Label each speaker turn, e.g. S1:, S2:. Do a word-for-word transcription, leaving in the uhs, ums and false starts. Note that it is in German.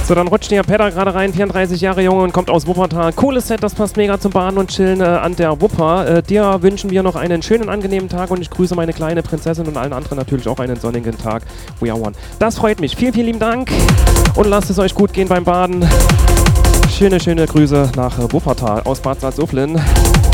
S1: So, dann rutscht der Pedder gerade rein, vierunddreißig Jahre jung und kommt aus Wuppertal. Cooles Set, das passt mega zum Baden und Chillen äh, an der Wupper. Äh, dir wünschen wir noch einen schönen, angenehmen Tag und ich grüße meine kleine Prinzessin und allen anderen natürlich auch einen sonnigen Tag. We are one. Das freut mich. Vielen, vielen lieben Dank und lasst es euch gut gehen beim Baden. Schöne, schöne Grüße nach Wuppertal aus Bad Salzuflen.